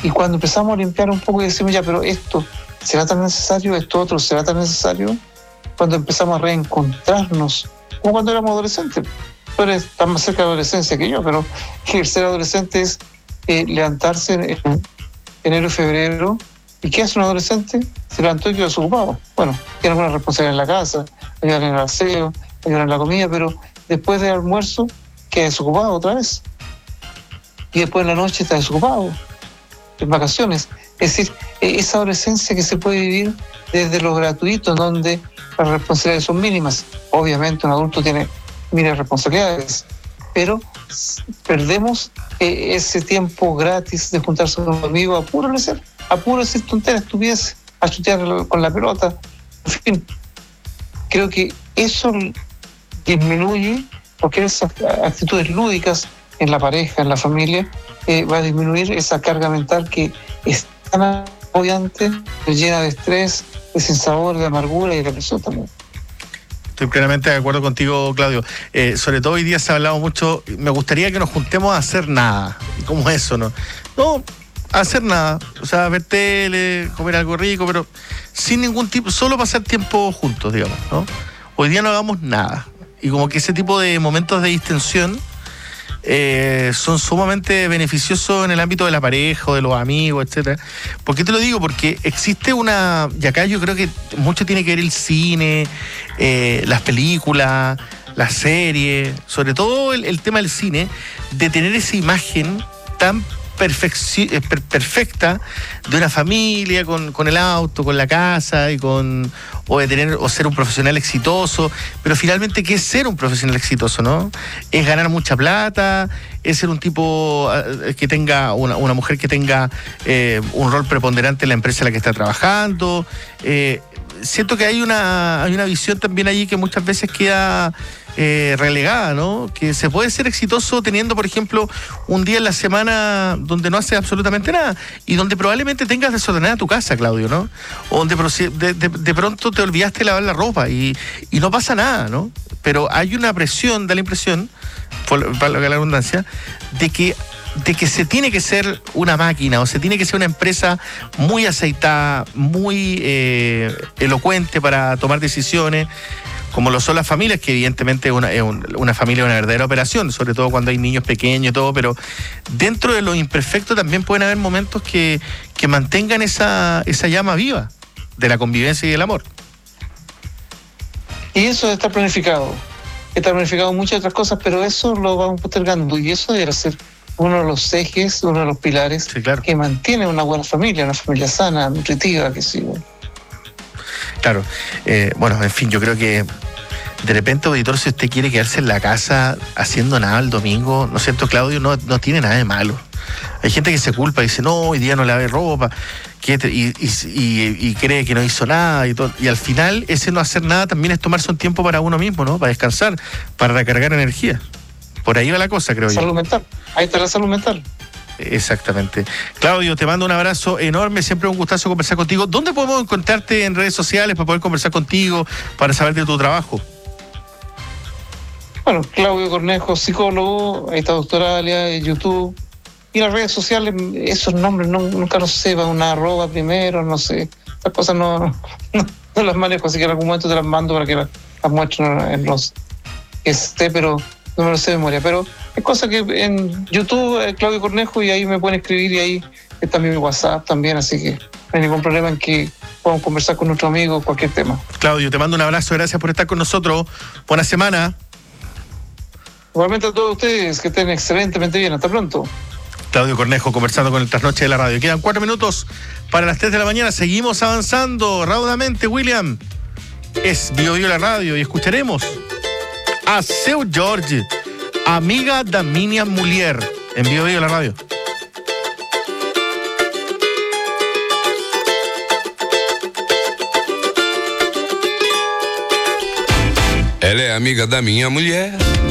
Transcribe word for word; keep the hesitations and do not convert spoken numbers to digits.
Y cuando empezamos a limpiar un poco y decimos, ya, pero esto, ¿será tan necesario? ¿Esto otro será tan necesario? Cuando empezamos a reencontrarnos, como cuando éramos adolescentes. Tú eres tan más cerca de la adolescencia que yo, pero el ser adolescente es eh, levantarse en enero y febrero. ¿Y qué hace un adolescente? Se levantó y quedó desocupado. Bueno, tiene alguna responsabilidad en la casa, ayudar en el aseo, ayudar en la comida, pero después del almuerzo queda desocupado otra vez. Y después en la noche está desocupado, en vacaciones. Es decir, esa adolescencia que se puede vivir desde lo gratuito, donde las responsabilidades son mínimas. Obviamente un adulto tiene miles responsabilidades, pero perdemos eh, ese tiempo gratis de juntarse con un amigo a puro placer, a puro decir tonteras, estupideces, a chutear con la pelota. En fin, creo que eso disminuye, porque esas actitudes lúdicas en la pareja, en la familia, eh, va a disminuir esa carga mental que es tan agobiante, llena de estrés, de sinsabor, de amargura y de depresión también. Estoy plenamente de acuerdo contigo, Claudio. Eh, sobre todo hoy día se ha hablado mucho, me gustaría que nos juntemos a hacer nada. ¿Cómo es eso, no? No, a hacer nada. O sea, ver tele, comer algo rico, pero sin ningún tipo, solo pasar tiempo juntos, digamos, ¿no? Hoy día no hagamos nada. Y como que ese tipo de momentos de distensión eh, son sumamente beneficiosos en el ámbito de la pareja, o de los amigos, etcétera. ¿Por qué te lo digo? Porque existe una, y acá yo creo que mucho tiene que ver el cine, eh, las películas, las series, sobre todo el, el tema del cine, de tener esa imagen tan perfecci- per- perfecta de una familia con, con el auto, con la casa y con o de tener o ser un profesional exitoso, pero finalmente ¿qué es ser un profesional exitoso, no? Es ganar mucha plata, es ser un tipo eh, que tenga una, una mujer que tenga eh, un rol preponderante en la empresa en la que está trabajando. Eh, siento que hay una hay una visión también allí que muchas veces queda Eh, relegada, ¿no? Que se puede ser exitoso teniendo, por ejemplo, un día en la semana donde no haces absolutamente nada y donde probablemente tengas desordenada tu casa, Claudio, ¿no? O donde de, de, de pronto te olvidaste de lavar la ropa y, y no pasa nada, ¿no? Pero hay una presión, da la impresión, por, para la redundancia, de que de que se tiene que ser una máquina o se tiene que ser una empresa muy aceitada, muy eh, elocuente para tomar decisiones, como lo son las familias, que evidentemente una, es un, una familia es una verdadera operación, sobre todo cuando hay niños pequeños y todo, pero dentro de lo imperfecto también pueden haber momentos que, que mantengan esa, esa llama viva de la convivencia y del amor. Y eso está planificado, está planificado muchas otras cosas, pero eso lo vamos postergando y eso debe ser uno de los ejes, uno de los pilares, sí, claro, que mantiene una buena familia, una familia sana, nutritiva, que sí. Claro, eh, bueno, en fin, yo creo que de repente, auditor, si usted quiere quedarse en la casa haciendo nada el domingo, ¿no es cierto, Claudio? No, no tiene nada de malo. Hay gente que se culpa y dice, no, hoy día no lavé ropa, y, y, y, y cree que no hizo nada y todo. Y al final, ese no hacer nada también es tomarse un tiempo para uno mismo, ¿no? Para descansar, para recargar energía. Por ahí va la cosa, creo yo. Salud mental. Ahí está la salud mental. Exactamente. Claudio, te mando un abrazo enorme, siempre un gustazo conversar contigo. ¿Dónde podemos encontrarte en redes sociales para poder conversar contigo, para saber de tu trabajo? Bueno, Claudio Cornejo, psicólogo, ahí está Doctoralia, en YouTube. Y las redes sociales, esos nombres no, nunca los sé, va una arroba primero, no sé. Estas cosas no, no, no las manejo, así que en algún momento te las mando para que las, las muestre en los que esté, pero no me lo sé de memoria. Pero es cosa que en YouTube, eh, Claudio Cornejo, y ahí me pueden escribir y ahí está mi WhatsApp también, así que no hay ningún problema en que podamos conversar con nuestro amigo cualquier tema. Claudio, te mando un abrazo, gracias por estar con nosotros. Buena semana. Igualmente a todos ustedes, que estén excelentemente bien. Hasta pronto. Claudio Cornejo conversando con el Trasnoche de la Radio. Quedan cuatro minutos para las tres de la mañana. Seguimos avanzando raudamente, William. Es Bio Bio la Radio y escucharemos a Seu Jorge, amiga da minha mulher, en Bio Bio la Radio. Ela é amiga da minha mulher,